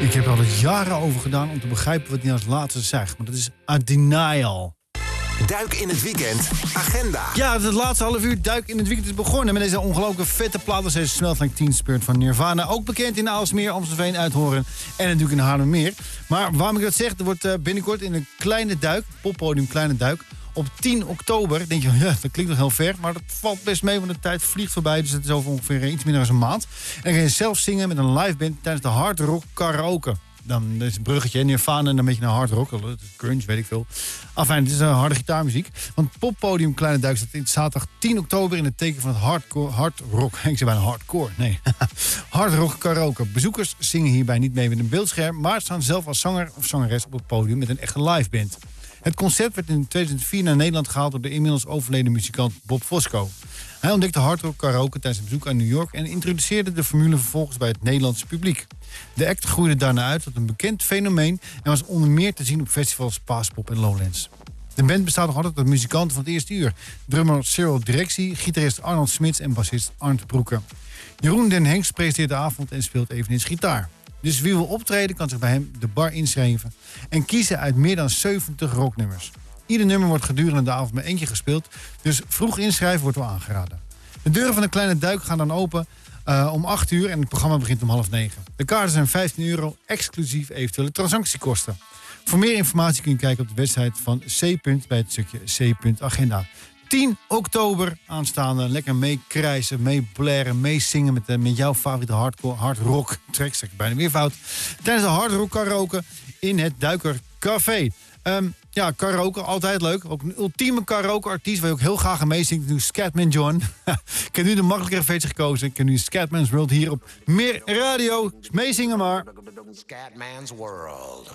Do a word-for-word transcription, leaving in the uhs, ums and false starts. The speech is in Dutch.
Ik heb er al jaren over gedaan om te begrijpen wat hij als laatste zegt. Maar dat is A Denial. Duik in het weekend. Agenda. Ja, het laatste half uur Duik in het weekend is begonnen met deze ongelooflijke vette plaat als deze Smells Like Teen Spirit van Nirvana. Ook bekend in Aalsmeer, Amstelveen, Uithoren en natuurlijk in Haarlemmermeer. Maar waarom ik dat zeg, er wordt binnenkort in een kleine duik, poppodium Kleine Duik, op tien oktober, denk je, ja, dat klinkt nog heel ver, maar dat valt best mee, want de tijd vliegt voorbij, dus het is over ongeveer iets minder dan een maand. En dan ga je zelf zingen met een live band tijdens de Hard Rock Karaoke. Dan is een bruggetje, Nirvana en dan een beetje naar hard rock, grunge, weet ik veel. Enfin, het is een harde gitaarmuziek. Want poppodium Kleine Duik staat in zaterdag tien oktober in het teken van het hardcore, hard rock. Ik zeg bijna hardcore, nee. Hard rock karaoke. Bezoekers zingen hierbij niet mee met een beeldscherm, maar staan zelf als zanger of zangeres op het podium met een echte live band. Het concept werd in tweeduizend vier naar Nederland gehaald door de inmiddels overleden muzikant Bob Fosco. Hij ontdekte hardrock karaoke tijdens een bezoek aan New York en introduceerde de formule vervolgens bij het Nederlandse publiek. De act groeide daarna uit tot een bekend fenomeen en was onder meer te zien op festivals Paaspop en Lowlands. De band bestaat nog altijd uit muzikanten van het eerste uur. Drummer Cyril Directie, gitarist Arnold Smits en bassist Arndt Broeke. Jeroen den Henks presenteert de avond en speelt eveneens gitaar. Dus wie wil optreden kan zich bij hem de bar inschrijven en kiezen uit meer dan zeventig rocknummers. Ieder nummer wordt gedurende de avond met eentje gespeeld, dus vroeg inschrijven wordt wel aangeraden. De deuren van de Kleine Duik gaan dan open uh, om acht uur en het programma begint om half negen. De kaarten zijn vijftien euro, exclusief eventuele transactiekosten. Voor meer informatie kun je kijken op de website van C. bij het stukje C. Agenda. tien oktober aanstaande, lekker meekrijsen, meeblaren, meezingen met, uh, met jouw favoriete hardcore, hard rock track, zeg ik bijna weer fout. Tijdens de hard rock karaoke in het Duiker Café. Um, ja, karaoke, altijd leuk. Ook een ultieme karaoke-artiest waar je ook heel graag aan meezingt. Nu Scatman John. Ik heb nu de makkelijkere feestje gekozen. Ik heb nu Scatman's World hier op Meer Radio. Meezingen maar. Scatman's World.